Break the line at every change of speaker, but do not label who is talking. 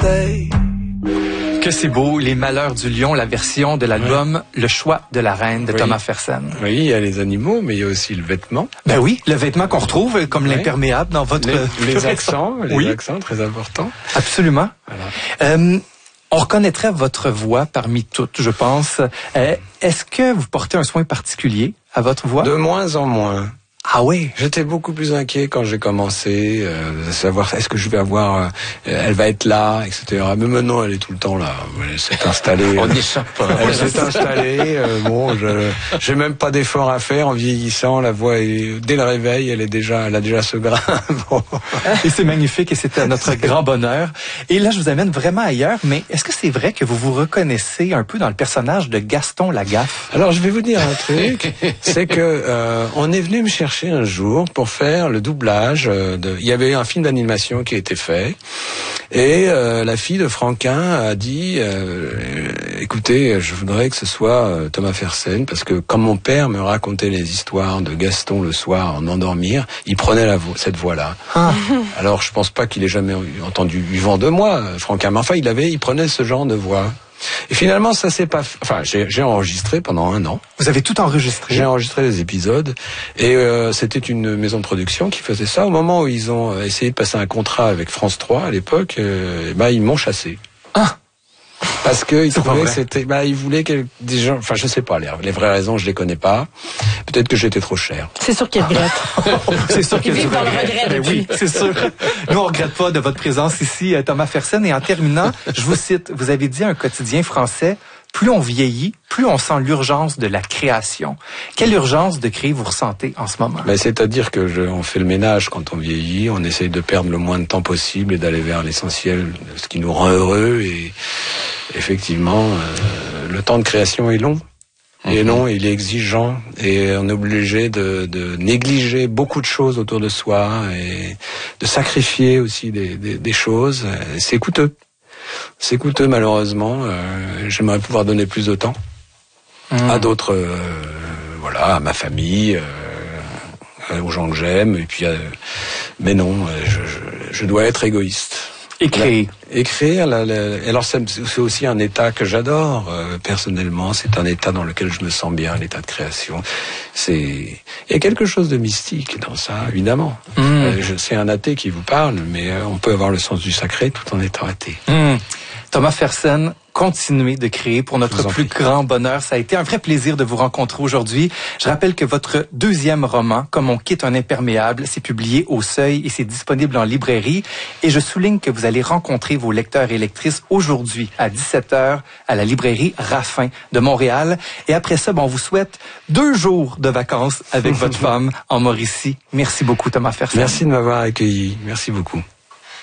stay.
Que c'est beau, Les Malheurs du Lion, la version de l'album Le Choix de la Reine de Thomas Fersen.
Oui, il y a les animaux, mais il y a aussi le vêtement.
Ben oui, le vêtement qu'on retrouve comme l'imperméable dans votre...
Les accents, accents, très importants.
Absolument. Voilà. On reconnaîtrait votre voix parmi toutes, je pense. Est-ce que vous portez un soin particulier à votre voix?
De moins en moins.
Ah oui.
J'étais beaucoup plus inquiet quand j'ai commencé, de savoir est-ce que je vais avoir, elle va être là, etc. Mais maintenant, elle est tout le temps là. Elle s'est installée.
On n'échappe pas.
Elle s'est installée. Bon, j'ai même pas d'effort à faire en vieillissant. La voix est, dès le réveil, elle a déjà ce grain. Bon.
Et c'est magnifique et c'est à notre grand bonheur. Et là, je vous amène vraiment ailleurs. Mais est-ce que c'est vrai que vous vous reconnaissez un peu dans le personnage de Gaston Lagaffe?
Alors, je vais vous dire un truc. C'est que on est venu me chercher un jour pour faire le doublage il y avait un film d'animation qui a été fait et la fille de Franquin a dit écoutez, je voudrais que ce soit Thomas Fersen parce que quand mon père me racontait les histoires de Gaston le soir en endormir, il prenait cette voix-là. Alors je pense pas qu'il ait jamais entendu vivant de moi, Franquin, mais enfin il prenait ce genre de voix. Et finalement, ça s'est pas fait. Enfin, j'ai enregistré pendant 1 an.
Vous avez tout enregistré?
J'ai enregistré les épisodes. Et c'était une maison de production qui faisait ça. Au moment où ils ont essayé de passer un contrat avec France 3 à l'époque, ils m'ont chassé.
Ah!
Parce que ils trouvaient que c'était, ils voulaient que des gens, enfin, je sais pas, les vraies raisons, je les connais pas. Peut-être que j'étais trop cher.
C'est sûr qu'ils regrettent.
C'est sûr qu'ils
vivent dans le regret depuis.
Oui, c'est sûr. Nous, on regrette pas de votre présence ici, Thomas Fersen. Et en terminant, je vous cite, vous avez dit à un quotidien français, plus on vieillit, plus on sent l'urgence de la création. Quelle urgence de créer vous ressentez en ce moment?
C'est-à-dire que on fait le ménage quand on vieillit, on essaye de perdre le moins de temps possible et d'aller vers l'essentiel, ce qui nous rend heureux. Et effectivement, le temps de création est long. Et non, il est exigeant et on est obligé de négliger beaucoup de choses autour de soi et de sacrifier aussi des choses. C'est coûteux. C'est coûteux malheureusement. J'aimerais pouvoir donner plus de temps à d'autres, à ma famille, aux gens que j'aime. Et puis, mais non, je dois être égoïste. Écrire, alors c'est aussi un état que j'adore personnellement. C'est un état dans lequel je me sens bien, l'état de création. Il y a quelque chose de mystique dans ça, évidemment. C'est un athée qui vous parle, mais on peut avoir le sens du sacré tout en étant athée.
Thomas Fersen, continuez de créer pour notre plus grand bonheur. Ça a été un vrai plaisir de vous rencontrer aujourd'hui. Je rappelle que votre 2e roman, Comme on quitte un imperméable, c'est publié au Seuil et c'est disponible en librairie. Et je souligne que vous allez rencontrer vos lecteurs et lectrices aujourd'hui à 17h à la librairie Raffin de Montréal. Et après ça, on vous souhaite 2 jours de vacances avec votre femme en Mauricie. Merci beaucoup, Thomas Fersen.
Merci de m'avoir accueilli. Merci beaucoup.